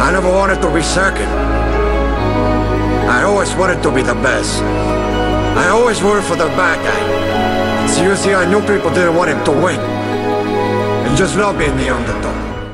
I never wanted to be second. I always wanted to be the best. I always rooted for the bad guy. So you see, I knew people didn't want him to win. And just love being the underdog.